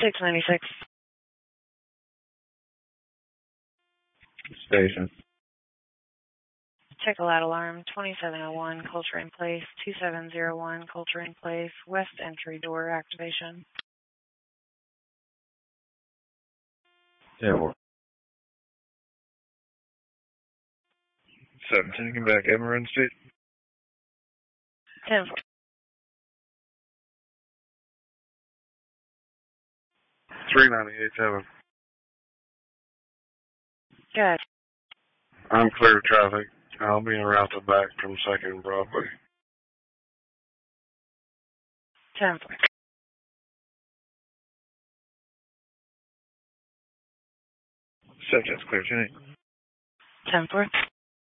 696. Station. Check a loud alarm. 2701 Coltrane Place. 2701 Coltrane Place. West entry door activation. 10-4. 17, come back, Emerald Street. 10-4. 3987. Good. I'm clear of traffic. I'll be en route to back from 2nd Broadway. 10-4. Subject's clear, 10-8. 10-4.